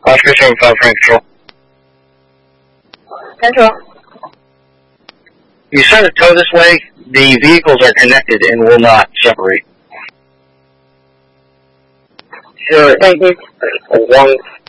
Oscar 75 Frank Control. Control. You send a tow this way, the vehicles are connected and will not separate. Sure. Thank you. 1